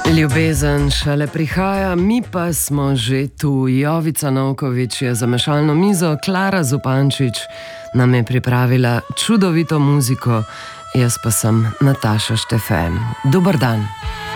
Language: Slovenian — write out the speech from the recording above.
Ljubezen šele prihaja, mi pa smo že tu. Jovica Novković je za mešalno mizo, Klara Zupančič nam je pripravila čudovito muziko, jaz pa sem Nataša Štefe. Dober dan.